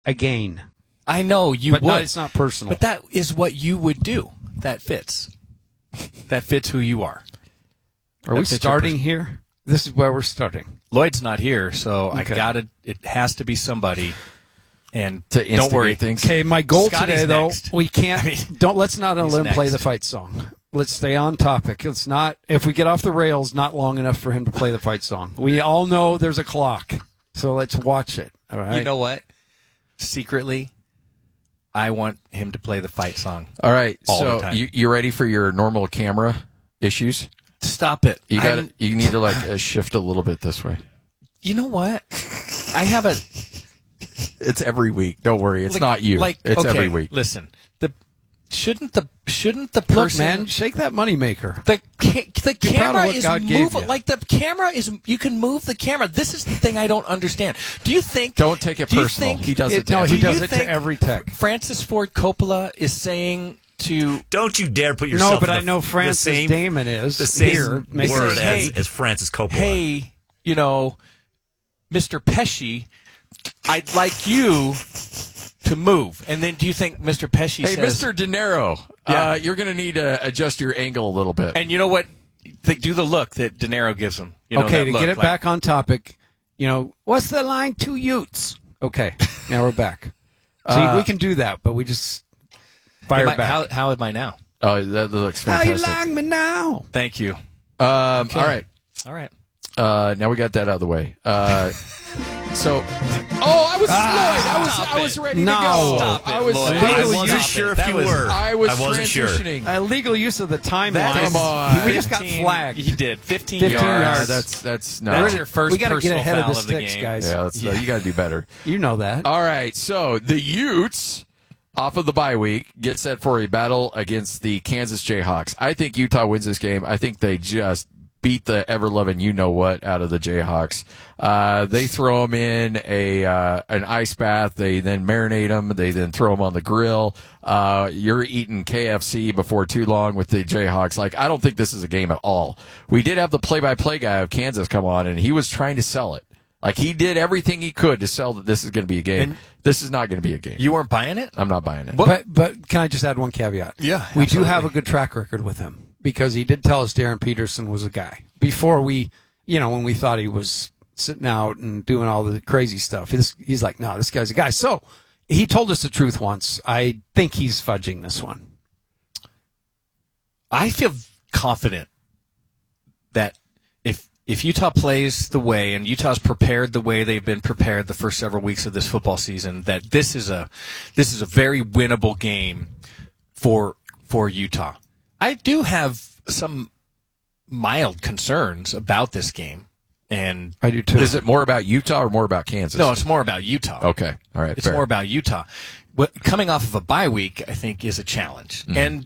again. I know you But would. no, it's not personal. But that is what you would do. That fits. That fits who you are. Are we starting here? This is where we're starting. Lloyd's not here, so Okay. it has to be somebody. And To don't worry. instigate things. Okay, my goal Scotty's today, though, next. we can't. Let's not let him play next. the fight song. Let's stay on topic. It's not, if we get off the rails, not long enough for him to play the fight song. We all know there's a clock, so let's watch it. All right. You know what? Secretly, I want him to play the fight song. All right, All so the time. you ready for your normal camera issues? Stop it. You need to shift a little bit this way. You know what? I have a. It's every week. Don't worry, it's not you. It's okay, every week. Listen, shouldn't the Look, person, man, shake that moneymaker. the proud camera of what is God gave movable. you. Like the camera is, you can move the camera. This is the thing I don't understand. Do you think? Don't take it do you personal. think- He does it. No, to he every- Do you does it to think every tech. Francis Ford Coppola is saying to. Don't you dare put yourself No, but in I the, know the Francis same, Damon is the same here. word Hey, as Francis Coppola. Hey, Mr. Pesci, I'd like you to move. And then do you think Mr. Pesci Hey, says... Mr. De Niro, Yeah. you're going to need to adjust your angle a little bit. And you know what? Do the look that De Niro gives him. Okay, that to look, get it like- back on topic, what's the line? 2 Utes. Okay, now we're back. See, we can do that, but we just fire back. How am I now? Oh, that looks How you fantastic. like me now? Thank you. All right. All right. Now we got that out of the way. I was Lloyd. I was ready No. to go. Stop it, I was Lloyd. I Legal wasn't use. sure if That you was- were. I was wasn't sure. transitioning. Illegal use of the timeline. That Come on. We just got flagged. He did. 15 15 yards. yards. That's no. That's your first We got to get personal ahead of foul the of the sticks, game. guys. Yeah, you got to do better. You know that. All right, so the Utes, off of the bye week, get set for a battle against the Kansas Jayhawks. I think Utah wins this game. I think they just beat the ever-loving you-know-what out of the Jayhawks. They throw them in an ice bath. They then marinate them. They then throw them on the grill. You're eating KFC before too long with the Jayhawks. I don't think this is a game at all. We did have the play-by-play guy of Kansas come on, and he was trying to sell it. He did everything he could to sell that this is going to be a game. And this is not going to be a game. You weren't buying it? I'm not buying it. But can I just add one caveat? Yeah, We do absolutely. have a good track record with him because he did tell us Darren Peterson was a guy before when we thought he was sitting out and doing all the crazy stuff. He's like, no, this guy's a guy. So he told us the truth once. I think he's fudging this one. I feel confident that if Utah plays the way, and Utah's prepared the way they've been prepared the first several weeks of this football season, that this is a very winnable game for Utah. I do have some mild concerns about this game, and I do too. Is it more about Utah or more about Kansas? no, it's more about Utah. Okay. All right. It's fair. more about Utah. Coming off of a bye week, I think, is a challenge. And,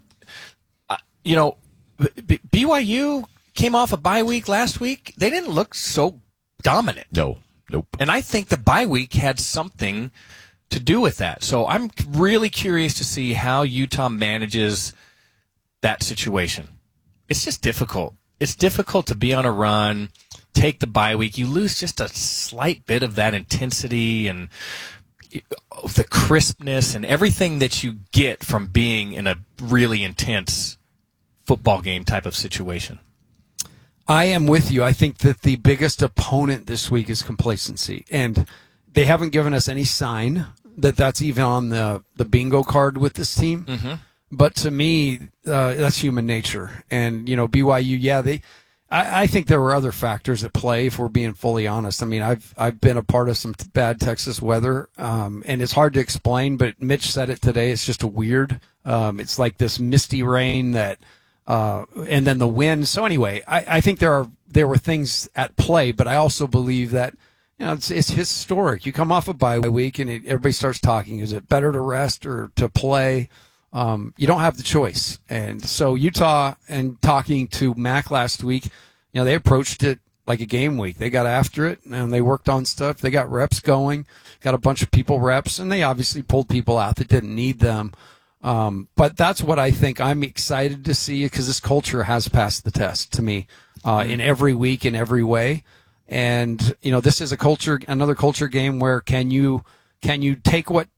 BYU came off a bye week last week. They didn't look so dominant. No. Nope. And I think the bye week had something to do with that. So I'm really curious to see how Utah manages that situation. It's just difficult. It's difficult to be on a run, take the bye week. You lose just a slight bit of that intensity and the crispness and everything that you get from being in a really intense football game type of situation. I am with you. I think that the biggest opponent this week is complacency, and they haven't given us any sign that that's even on the bingo card with this team. Mm-hmm. But to me, that's human nature. And BYU, I think there were other factors at play. If we're being fully honest, I mean, I've been a part of some bad Texas weather, and it's hard to explain. But Mitch said it today. It's just a weird. It's like this misty rain that. And then the wind. So anyway, I think there were things at play, but I also believe that it's historic. You come off a bye week and everybody starts talking. Is it better to rest or to play? You don't have the choice. And so Utah, and talking to Mac last week, they approached it like a game week. They got after it and they worked on stuff. They got reps going, got a bunch of people reps, and they obviously pulled people out that didn't need them. But that's what I think I'm excited to see, because this culture has passed the test to me in every week, in every way. And, this is another culture game where can you Can you take what